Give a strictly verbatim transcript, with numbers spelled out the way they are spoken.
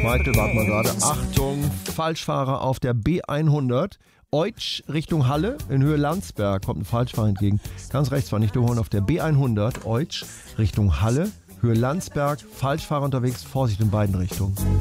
Michael, warte mal gerade. Achtung, Falschfahrer auf der B hundert. Eutsch Richtung Halle in Höhe Landsberg. Kommt ein Falschfahrer entgegen. Ganz rechts war nicht überholen auf der B hundert. Eutsch Richtung Halle, Höhe Landsberg. Falschfahrer unterwegs. Vorsicht in beiden Richtungen.